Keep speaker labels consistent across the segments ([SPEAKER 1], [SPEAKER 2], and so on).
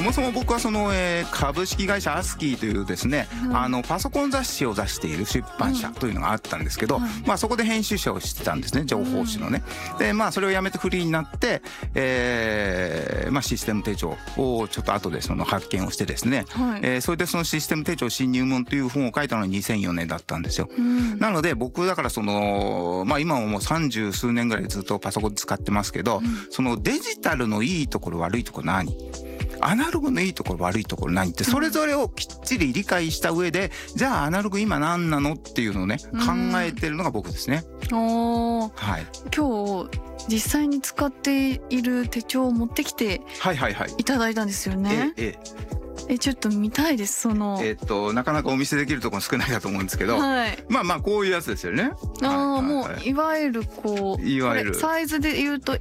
[SPEAKER 1] もそも僕は株式会社アスキーというですね、パソコン雑誌を出している出版社というのがあったんですけど、そこで編集者をしてたんですね、情報誌のね。でそれを辞めてフリーになって、システム手帳をちょっと後で発見をしてですね、それでそのシステム手帳新入門という本を書いたのが2004年だったんですよ。なので僕だから今ももう30数年ぐらいずっとパソコン使ってますけど、そのデジタルのいいところ悪いところ何、アナログのいいところ悪いところ何ってそれぞれをきっちり理解した上で、じゃあアナログ今何なのっていうのをね考えてるのが僕ですね。今
[SPEAKER 2] 日実際に使っている手帳を持ってきていただいたんですよね。ちょっと見たいです。
[SPEAKER 1] なかなかお見せできるところ少ないかと思うんですけど、こういうやつですよね。
[SPEAKER 2] もういわゆるサイズで言うと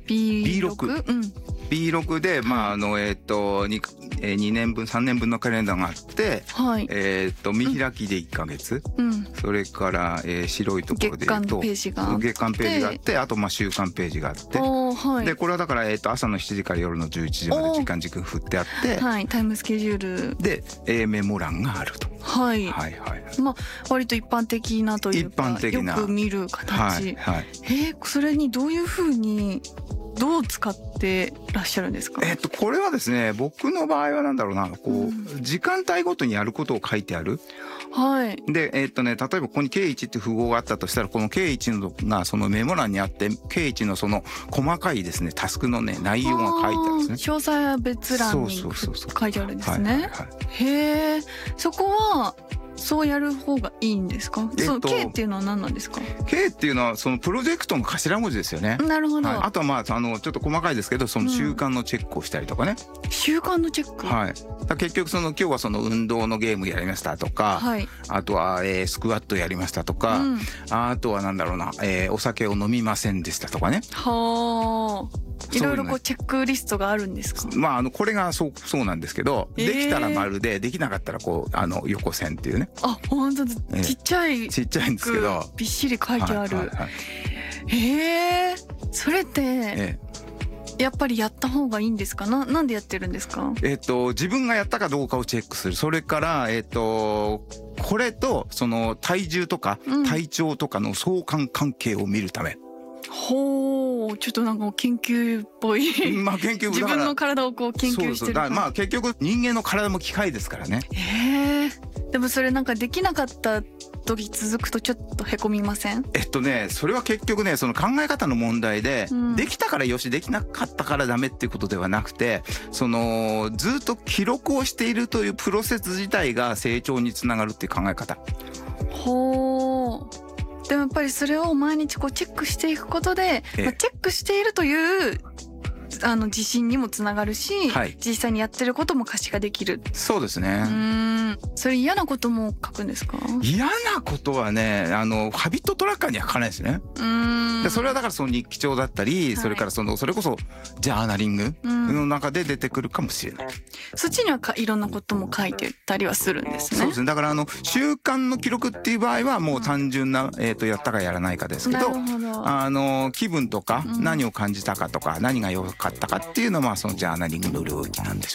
[SPEAKER 1] B6 で2年分3年分のカレンダーがあって、見開きで1ヶ月、それから、白いところで言うと月間ページがあって、あと週間ページがあって、でこれはだから、朝の7時から夜の11時まで時間軸振ってあって、
[SPEAKER 2] タイムスケジュール
[SPEAKER 1] でメモ欄があると。
[SPEAKER 2] 割と一般的なというかよく見る形。それにどういうふうにどう使ってらっしゃるんですか？
[SPEAKER 1] これはですね、僕の場合は時間帯ごとにやることを書いてある。で例えばここに K1 っていう符号があったとしたら、この K1 のがそのメモ欄にあって K1 のその細かいですねタスクのね内容が書いてあるんですね。
[SPEAKER 2] 詳細は別欄に書いてあるんですね。へえ、そこはそうやる方がいいんですか？K っていうのは何なんですか？
[SPEAKER 1] K っていうのはそのプロジェクトの頭文字ですよね。
[SPEAKER 2] なるほど。
[SPEAKER 1] あとはちょっと細かいですけど、その習慣のチェックをしたりとかね。
[SPEAKER 2] 習慣のチェック。
[SPEAKER 1] 結局今日は運動のゲームやりましたとか、あとは、スクワットやりましたとか、あとはお酒を飲みませんでしたとかね。いろいろチェックリストがあるんですか？これがそうなんですけど、できたら丸でできなかったら横線っていうね。
[SPEAKER 2] 本当だ。ちっちゃいんです
[SPEAKER 1] けど
[SPEAKER 2] びっしり書いてある。それってやっぱりやった方がいいんですか？なんでやってるんですか？
[SPEAKER 1] 自分がやったかどうかをチェックする。それからこれとその体重とか体調とかの相関関係を見るため。
[SPEAKER 2] ちょっと研究っぽい。研究自分の体を研究してる。
[SPEAKER 1] 結局人間の体も機械ですからね。
[SPEAKER 2] でもそれできなかった時続くとちょっとへこみません？
[SPEAKER 1] それは結局ね、その考え方の問題で、できたからよし、できなかったからダメっていうことではなくて、ずっと記録をしているというプロセス自体が成長につながるっていう考え方。
[SPEAKER 2] でもやっぱりそれを毎日チェックしていくことで、チェックしているという自信にもつながるし、実際にやってることも可視化できる。
[SPEAKER 1] そうですね。
[SPEAKER 2] それ嫌なことも書くんですか？
[SPEAKER 1] 嫌なことはね、ハビットトラッカーには書かないですね。でそれはだから日記帳だったり、それからそれこそジャーナリングの中で出てくるかもしれない。
[SPEAKER 2] そっちにはいろんなことも書いてたりはするんですね。
[SPEAKER 1] そうですね。だから習慣の記録っていう場合はもう単純なやったかやらないかですけど、気分とか何を感じたかとか何が良かったかっていうのはそのジャーナリングの領域なんでしょう。